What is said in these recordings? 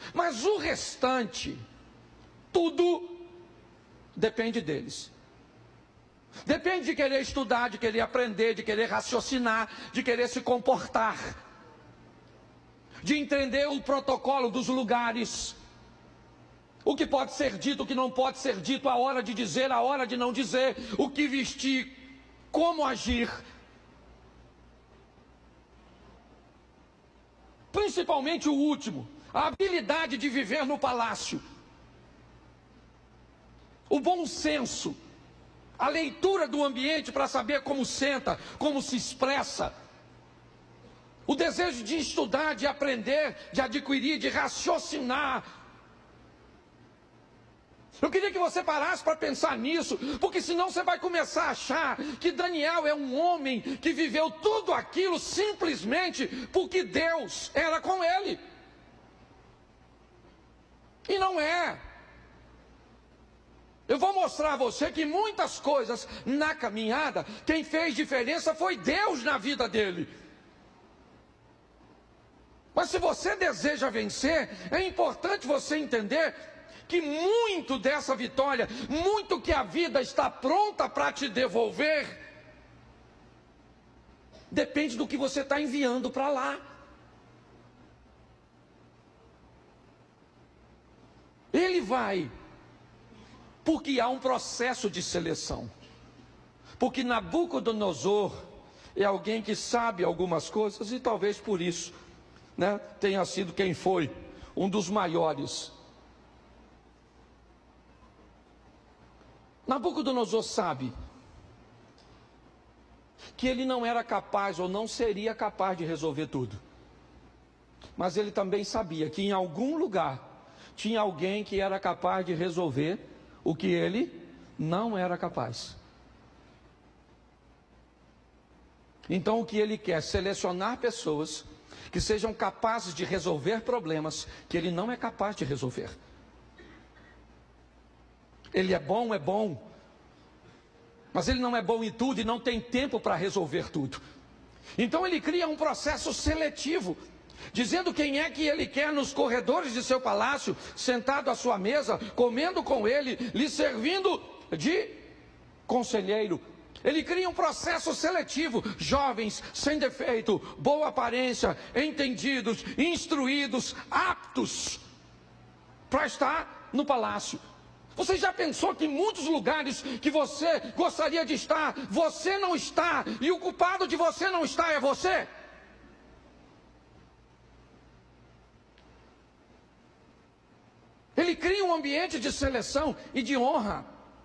Mas o restante, tudo depende deles. Depende de querer estudar, de querer aprender, de querer raciocinar, de querer se comportar, de entender o protocolo dos lugares, o que pode ser dito, o que não pode ser dito, a hora de dizer, a hora de não dizer, o que vestir, como agir. Principalmente o último, a habilidade de viver no palácio, o bom senso, a leitura do ambiente para saber como senta, como se expressa, o desejo de estudar, de aprender, de adquirir, de raciocinar. Eu queria que você parasse para pensar nisso, porque senão você vai começar a achar que Daniel é um homem que viveu tudo aquilo simplesmente porque Deus era com ele. E não é. Eu vou mostrar a você que muitas coisas na caminhada, quem fez diferença foi Deus na vida dele. Mas se você deseja vencer, é importante você entender que muito dessa vitória, muito que a vida está pronta para te devolver, depende do que você está enviando para lá. Ele vai, porque há um processo de seleção. Porque Nabucodonosor é alguém que sabe algumas coisas e talvez por isso, tenha sido quem foi, um dos maiores. Nabucodonosor sabe que ele não era capaz ou não seria capaz de resolver tudo. Mas ele também sabia que em algum lugar tinha alguém que era capaz de resolver o que ele não era capaz. Então o que ele quer é selecionar pessoas que sejam capazes de resolver problemas que ele não é capaz de resolver. Ele é bom, mas ele não é bom em tudo e não tem tempo para resolver tudo. Então ele cria um processo seletivo, dizendo quem é que ele quer nos corredores de seu palácio, sentado à sua mesa, comendo com ele, lhe servindo de conselheiro. Ele cria um processo seletivo, jovens, sem defeito, boa aparência, entendidos, instruídos, aptos para estar no palácio. Você já pensou que em muitos lugares que você gostaria de estar, você não está, e o culpado de você não estar é você? Ele cria um ambiente de seleção e de honra.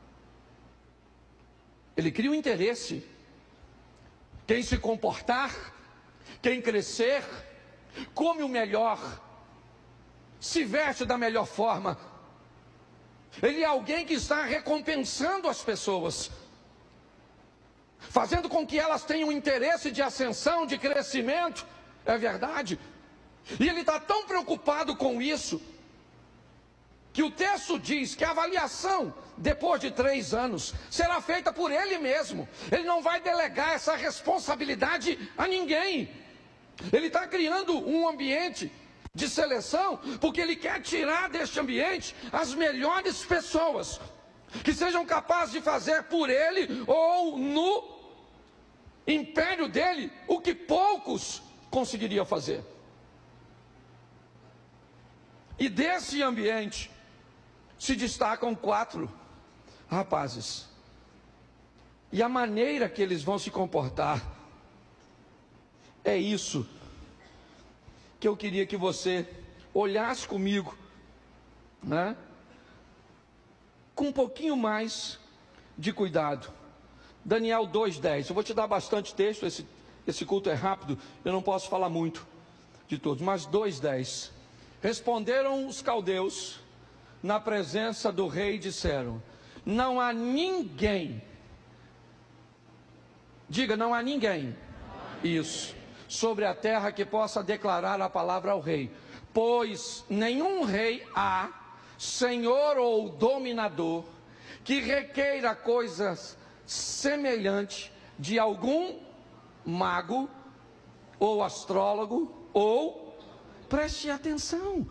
Ele cria um interesse. Quem se comportar, quem crescer, come o melhor, se veste da melhor forma. Ele é alguém que está recompensando as pessoas, fazendo com que elas tenham interesse de ascensão, de crescimento. É verdade. E ele está tão preocupado com isso, que o texto diz que a avaliação, depois de 3 anos, será feita por ele mesmo. Ele não vai delegar essa responsabilidade a ninguém. Ele está criando um ambiente de seleção, porque ele quer tirar deste ambiente as melhores pessoas, que sejam capazes de fazer por ele, ou no império dele, o que poucos conseguiriam fazer. E desse ambiente se destacam 4 rapazes. E a maneira que eles vão se comportar é isso que eu queria que você olhasse comigo, com um pouquinho mais de cuidado. Daniel 2:10. Eu vou te dar bastante texto, esse culto é rápido, eu não posso falar muito de todos, mas 2:10. Responderam os caldeus na presença do rei e disseram: não há ninguém, diga, não há ninguém, isso, sobre a terra que possa declarar a palavra ao rei, pois nenhum rei há, senhor ou dominador, que requeira coisas semelhantes de algum mago ou astrólogo ou, preste atenção,